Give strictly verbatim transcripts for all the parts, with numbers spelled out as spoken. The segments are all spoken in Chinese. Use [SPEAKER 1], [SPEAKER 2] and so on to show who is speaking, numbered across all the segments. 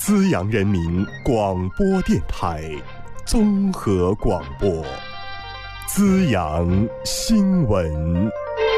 [SPEAKER 1] 资阳人民广播电台综合广播，资阳新闻。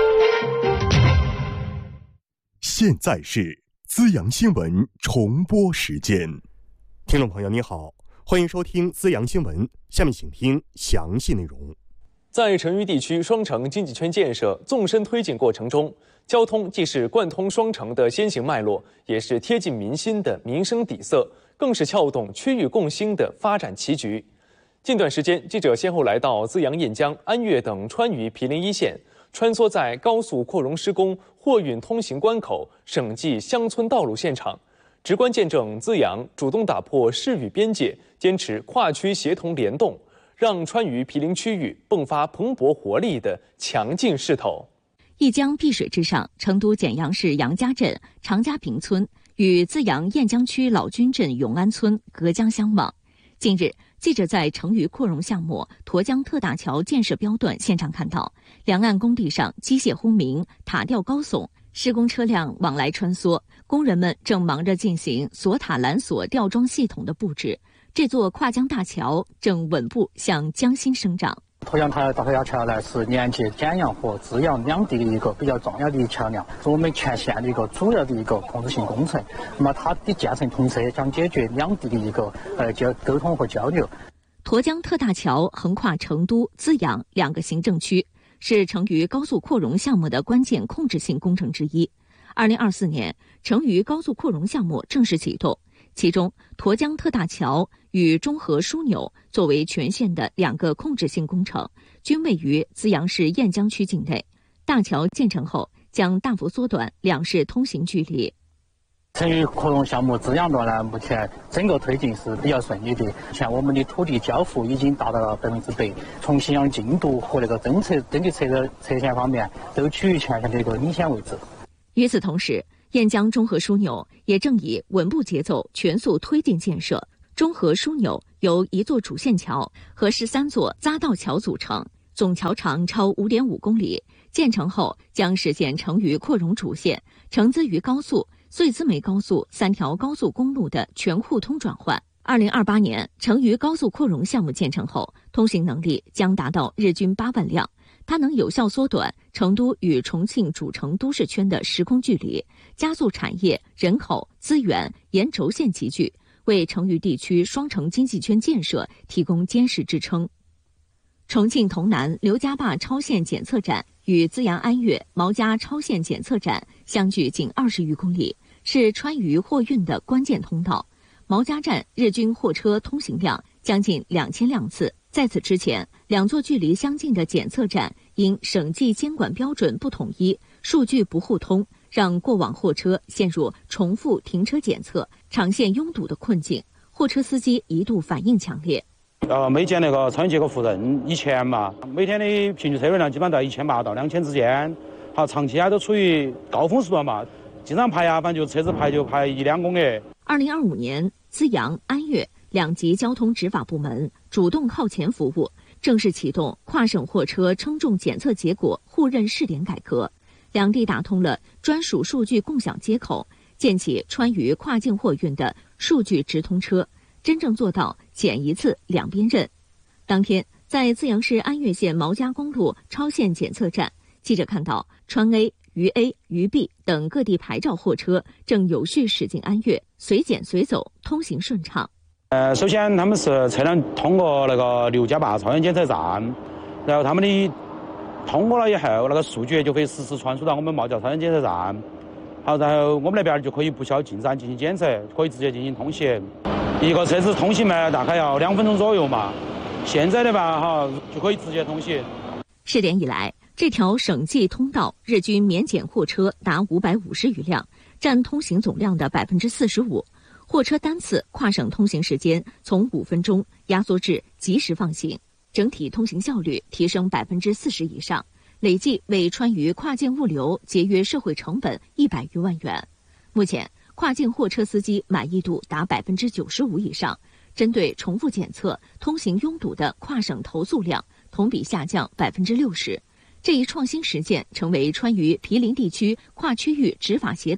[SPEAKER 1] 现在是资阳新闻重播时间。听众朋友你好，欢迎收听资阳新闻，下面请听详细内容。
[SPEAKER 2] 在成渝地区双城经济圈建设纵深推进过程中，交通既是贯通双城的先行脉络，也是贴近民心的民生底色，更是撬动区域共兴的发展棋局。近段时间，记者先后来到资阳、岘江、安岳等川渝毗邻一线，穿梭在高速扩容施工、货运通行关口、省际乡村道路现场，直观见证资阳主动打破市域边界，坚持跨区协同联动，让川渝毗邻区域迸发蓬勃活力的强劲势头。
[SPEAKER 3] 一江碧水之上，成都简阳市杨家镇长家坪村与资阳岘江区老君镇永安村隔江相望。近日，记者在成渝扩容项目沱江特大桥建设标段现场看到，两岸工地上机械轰鸣，塔吊高耸，施工车辆往来穿梭，工人们正忙着进行锁塔缆索吊装系统的布置。这座跨江大桥正稳步向江心生长。
[SPEAKER 4] 沱江大桥桥呢，是连接简阳和资阳两地的一个比较重要的桥梁，是我们全县的一个主要的一个控制性工程。那么它的建成通车，将解决两地的一个呃交沟通和交流。
[SPEAKER 3] 沱江特大桥横跨成都、资阳两个行政区，是成渝高速扩容项目的关键控制性工程之一。二零二四年，成渝高速扩容项目正式启动。其中，沱江特大桥与中河枢纽作为全县的两个控制性工程，均位于资阳市岘江区境内。大桥建成后，将大幅缩短两市通行距离。
[SPEAKER 4] 成渝扩容项目资阳段呢，目前整个推进是比较顺利的。像我们的土地交付已经达到了百分之百，从信仰进度和那个征测征集测的测线方面，都处于全县的一个领先位置。
[SPEAKER 3] 与此同时，岘江中河枢纽也正以稳步节奏全速推进建设。中河枢纽由一座主线桥和十三座匝道桥组成，总桥长超 五点五公里。建成后将实现成渝扩容主线、成资渝高速、穗资梅高速三条高速公路的全互通转换。二零二八年，成渝高速扩容项目建成后，通行能力将达到日均八万辆。它能有效缩短成都与重庆主城都市圈的时空距离，加速产业、人口、资源沿轴线集聚，为成渝地区双城经济圈建设提供坚实支撑。重庆潼南刘家坝超限检测站与资阳安岳毛家超限检测站相距仅二十余公里，是川渝货运的关键通道。毛家站日均货车通行量将近两千辆次。在此之前，两座距离相近的检测站因省际监管标准不统一，数据不互通，让过往货车陷入重复停车检测、长线拥堵的困境。货车司机一度反应强烈。
[SPEAKER 5] 呃，每检那个超限结构负任以前嘛，每天的平均车流量基本上在一千八到两千之间。好，长期啊都处于高峰时段嘛，经常排啊，反正就车子排就排一两公里。
[SPEAKER 3] 二零二五年，资阳、安岳两级交通执法部门主动靠前服务，正式启动跨省货车称重检测结果互认试点改革。两地打通了专属数据共享接口，建起川渝跨境货运的数据直通车，真正做到检一次两边认。当天，在资阳市安岳县毛家公路超限检测站，记者看到川 A、渝 A、渝 B 等各地牌照货车正有序驶进安岳，随检随走，通行顺畅。
[SPEAKER 5] 呃，首先他们是车辆通过那个刘家坝超限检测站，然后他们的通过了以后，那个数据就会实时传输到我们毛家超限检测站。好，然后我们那边就可以不需要进站进行检测，可以直接进行通行。一个车子通行嘛，大概要两分钟左右嘛。现在的话，哈就可以直接通行。
[SPEAKER 3] 试点以来，这条省际通道日均免检货车达五百五十余辆，占通行总量的百分之四十五。货车单次跨省通行时间从五分钟压缩至及时放行，整体通行效率提升百分之四十以上，累计为川渝跨境物流节约社会成本一百余万元。目前，跨境货车司机满意度达百分之九十五以上，针对重复检测、通行拥堵的跨省投诉量同比下降百分之六十。这一创新实践成为川渝毗邻地区跨区域执法协同、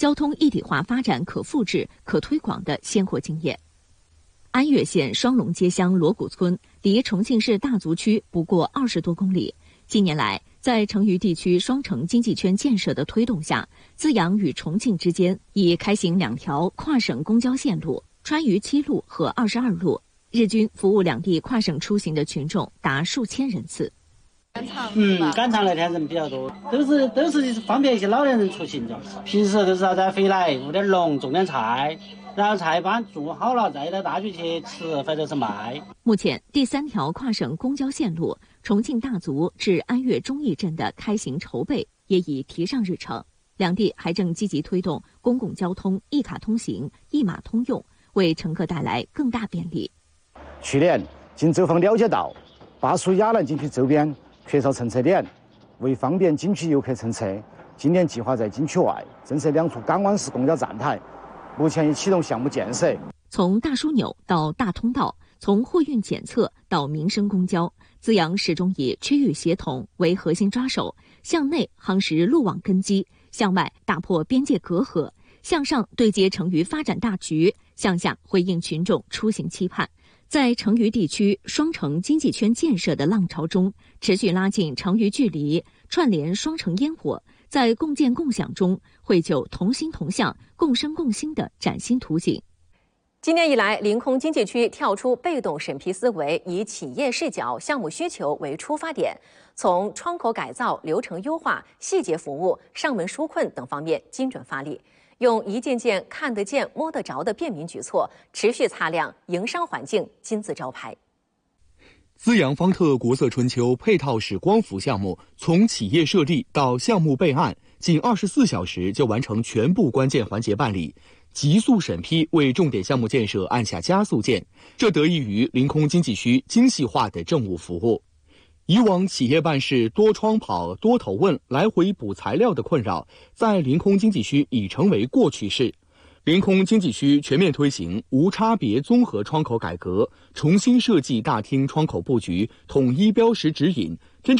[SPEAKER 3] 交通一体化发展可复制、可推广的鲜活经验。安岳县双龙街乡锣鼓村离重庆市大足区不过二十多公里。近年来，在成渝地区双城经济圈建设的推动下，资阳与重庆之间已开行两条跨省公交线路，川渝七路和二十二路，日均服务两地跨省出行的群众达数千人次。
[SPEAKER 6] 嗯，赶场那天人比较多，都是都是方便一些老年人出行的。平时都是要再回来务点龙种点菜，然后菜帮做好了再到大局去吃或者是卖。
[SPEAKER 3] 目前第三条跨省公交线路重庆大足至安岳中义镇的开行筹备也已提上日程，两地还正积极推动公共交通一卡通行、一码通用，为乘客带来更大便利。
[SPEAKER 7] 去年经走访了解到，巴蜀雅南景区周边缺少乘车点，为方便景区游客乘车，今年计划在景区外增设两处港湾式公交站台，目前已启动项目建设。
[SPEAKER 3] 从大枢纽到大通道，从货运检测到民生公交，资阳始终以区域协同为核心抓手，向内夯实路网根基，向外打破边界隔阂，向上对接成渝发展大局，向下回应群众出行期盼。在成渝地区双城经济圈建设的浪潮中，持续拉近成渝距离，串联双城烟火，在共建共享中绘就同心同向、共生共兴的崭新图景。
[SPEAKER 8] 今年以来，临空经济区跳出被动审批思维，以企业视角、项目需求为出发点，从窗口改造、流程优化、细节服务、上门纾困等方面精准发力，用一件件看得见、摸得着的便民举措，持续擦亮营商环境金字招牌。
[SPEAKER 9] 资阳方特国色春秋配套式光伏项目，从企业设立到项目备案，仅二十四小时就完成全部关键环节办理。急速审批为重点项目建设按下加速键，这得益于临空经济区精细化的政务服务。以往企业办事多窗跑、多头问、来回补材料的困扰，在临空经济区已成为过去式。临空经济区全面推行无差别综合窗口改革，重新设计大厅窗口布局，统一标识指引，真正